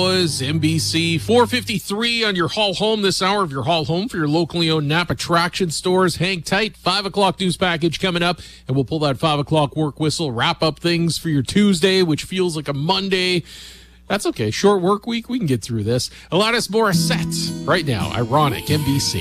Was NBC 4:53 on your haul home this hour of your haul home for your locally owned Napa Traction stores. Hang tight. 5 o'clock news package coming up, and we'll pull that 5 o'clock work whistle, wrap up things for your Tuesday, which feels like a Monday. That's okay. Short work week. We can get through this. Alanis Morissette right now. Ironic. NBC.